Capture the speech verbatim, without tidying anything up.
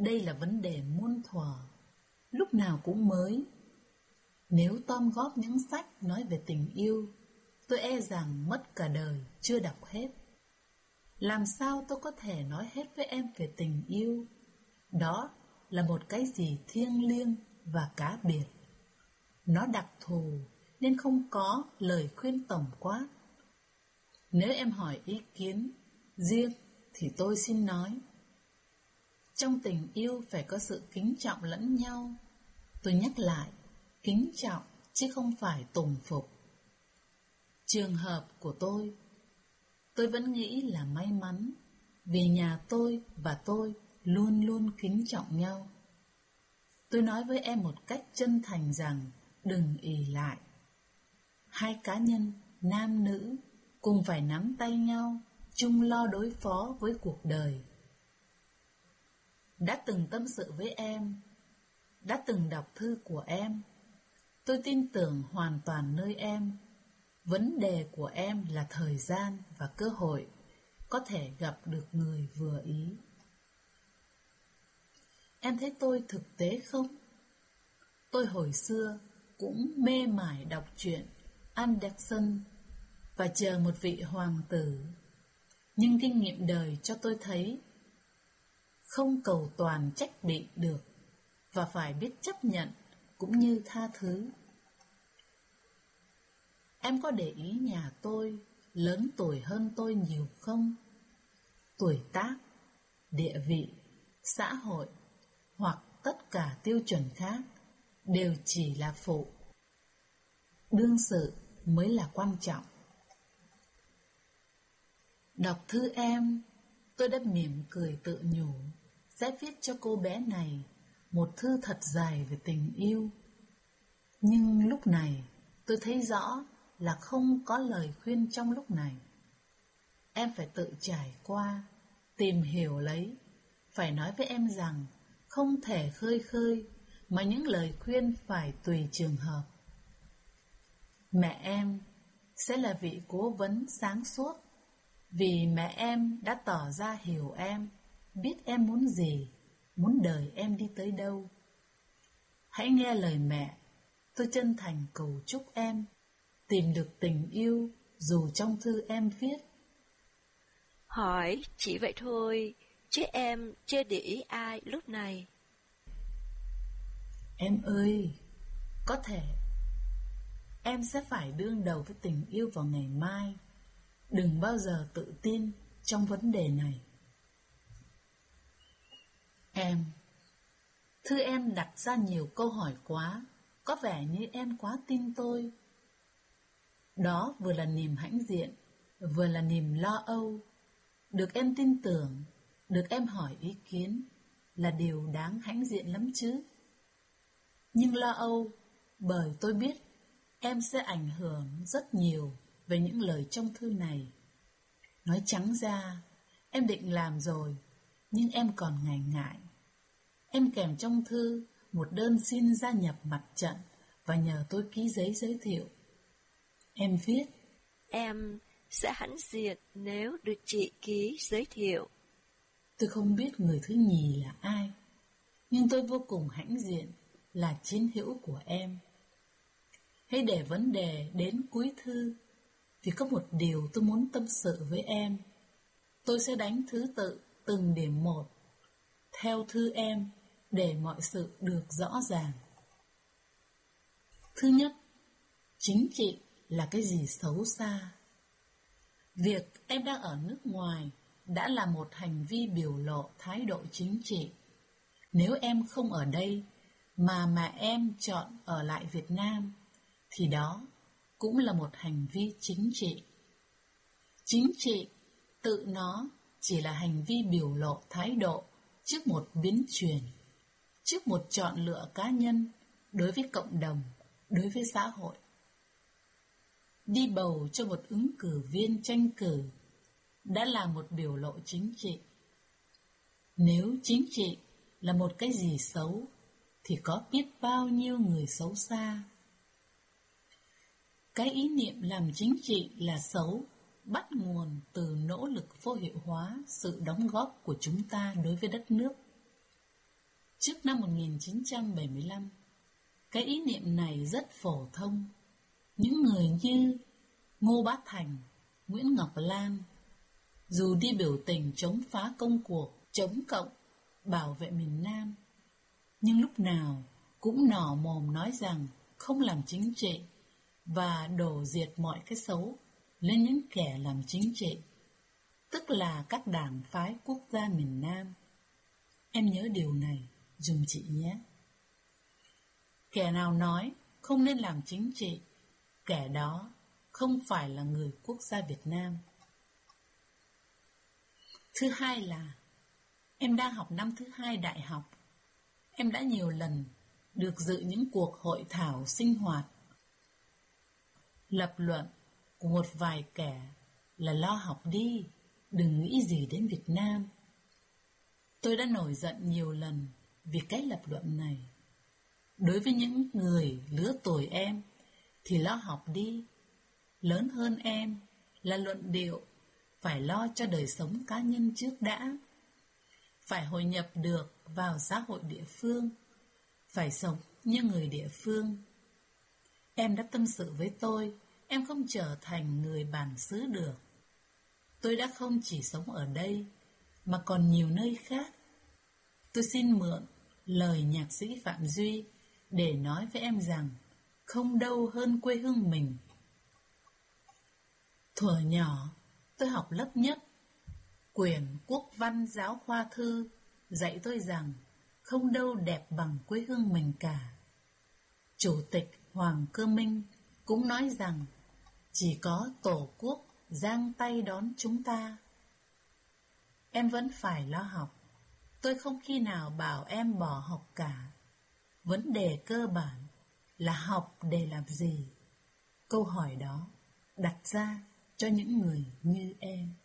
Đây là vấn đề muôn thuở, lúc nào cũng mới. Nếu tom góp những sách nói về tình yêu, tôi e rằng mất cả đời chưa đọc hết. Làm sao tôi có thể nói hết với em về tình yêu? Đó là một cái gì thiêng liêng và cá biệt. Nó đặc thù nên không có lời khuyên tổng quát. Nếu em hỏi ý kiến riêng thì tôi xin nói, trong tình yêu phải có sự kính trọng lẫn nhau. Tôi nhắc lại, kính trọng chứ không phải tùng phục. Trường hợp của tôi, tôi vẫn nghĩ là may mắn, vì nhà tôi và tôi luôn luôn kính trọng nhau. Tôi nói với em một cách chân thành rằng đừng ỷ lại. Hai cá nhân, nam nữ, cùng phải nắm tay nhau, chung lo đối phó với cuộc đời. Đã từng tâm sự với em, đã từng đọc thư của em, tôi tin tưởng hoàn toàn nơi em. Vấn đề của em là thời gian và cơ hội có thể gặp được người vừa ý. Em thấy tôi thực tế không? Tôi hồi xưa cũng mê mải đọc truyện Anderson và chờ một vị hoàng tử. Nhưng kinh nghiệm đời cho tôi thấy không cầu toàn trách bị được, và phải biết chấp nhận cũng như tha thứ. Em có để ý nhà tôi lớn tuổi hơn tôi nhiều không? Tuổi tác, địa vị, xã hội hoặc tất cả tiêu chuẩn khác đều chỉ là phụ. Đương sự mới là quan trọng. Đọc thư em, tôi đã mỉm cười tự nhủ sẽ viết cho cô bé này một thư thật dài về tình yêu. Nhưng lúc này tôi thấy rõ là không có lời khuyên trong lúc này. Em phải tự trải qua, tìm hiểu lấy. Phải nói với em rằng không thể khơi khơi, mà những lời khuyên phải tùy trường hợp. Mẹ em sẽ là vị cố vấn sáng suốt, vì mẹ em đã tỏ ra hiểu em, biết em muốn gì, muốn đời em đi tới đâu. Hãy nghe lời mẹ. Tôi chân thành cầu chúc em tìm được tình yêu dù trong thư em viết. Hỏi chỉ vậy thôi, chứ em chưa để ý ai lúc này. Em ơi, có thể em sẽ phải đương đầu với tình yêu vào ngày mai. Đừng bao giờ tự tin trong vấn đề này. Em, thư em đặt ra nhiều câu hỏi quá, có vẻ như em quá tin tôi. Đó vừa là niềm hãnh diện, vừa là niềm lo âu. Được em tin tưởng, được em hỏi ý kiến là điều đáng hãnh diện lắm chứ. Nhưng lo âu bởi tôi biết em sẽ ảnh hưởng rất nhiều về những lời trong thư này. Nói trắng ra, em định làm rồi, nhưng em còn ngại ngại. Em kèm trong thư một đơn xin gia nhập mặt trận và nhờ tôi ký giấy giới thiệu. Em viết: Em sẽ hãnh diện nếu được chị ký giới thiệu. Tôi không biết người thứ nhì là ai, nhưng tôi vô cùng hãnh diện là chiến hữu của em. Hãy để vấn đề đến cuối thư, vì có một điều tôi muốn tâm sự với em. Tôi sẽ đánh thứ tự từng điểm một, theo thư em, để mọi sự được rõ ràng. Thứ nhất, chính trị là cái gì xấu xa? Việc em đang ở nước ngoài đã là một hành vi biểu lộ thái độ chính trị. Nếu em không ở đây mà mà em chọn ở lại Việt Nam, thì đó cũng là một hành vi chính trị. Chính trị tự nó chỉ là hành vi biểu lộ thái độ trước một biến chuyển, trước một chọn lựa cá nhân, đối với cộng đồng, đối với xã hội. Đi bầu cho một ứng cử viên tranh cử đã là một biểu lộ chính trị. Nếu chính trị là một cái gì xấu, thì có biết bao nhiêu người xấu xa. Cái ý niệm làm chính trị là xấu bắt nguồn từ nỗ lực vô hiệu hóa sự đóng góp của chúng ta đối với đất nước. Trước năm một nghìn chín trăm bảy mươi lăm, cái ý niệm này rất phổ thông. Những người như Ngô Bá Thành, Nguyễn Ngọc Lan, dù đi biểu tình chống phá công cuộc, chống cộng, bảo vệ miền Nam, nhưng lúc nào cũng nỏ mồm nói rằng không làm chính trị và đổ diệt mọi cái xấu lên những kẻ làm chính trị, tức là các đảng phái quốc gia miền Nam. Em nhớ điều này dùm chị nhé. Kẻ nào nói không nên làm chính trị, kẻ đó không phải là người quốc gia Việt Nam. Thứ hai là, em đang học năm thứ hai đại học. Em đã nhiều lần được dự những cuộc hội thảo sinh hoạt. Lập luận của một vài kẻ là lo học đi, đừng nghĩ gì đến Việt Nam. Tôi đã nổi giận nhiều lần vì cái lập luận này. Đối với những người lứa tuổi em thì lo học đi. Lớn hơn em là luận điệu phải lo cho đời sống cá nhân trước đã. Phải hội nhập được vào xã hội địa phương, phải sống như người địa phương. Em đã tâm sự với tôi, em không trở thành người bản xứ được. Tôi đã không chỉ sống ở đây, mà còn nhiều nơi khác. Tôi xin mượn lời nhạc sĩ Phạm Duy để nói với em rằng không đâu hơn quê hương mình. Thuở nhỏ, tôi học lớp nhất, quyển Quốc văn giáo khoa thư dạy tôi rằng không đâu đẹp bằng quê hương mình cả. Chủ tịch Hoàng Cơ Minh cũng nói rằng chỉ có Tổ quốc giang tay đón chúng ta. Em vẫn phải lo học. Tôi không khi nào bảo em bỏ học cả. Vấn đề cơ bản là học để làm gì? Câu hỏi đó đặt ra cho những người như em.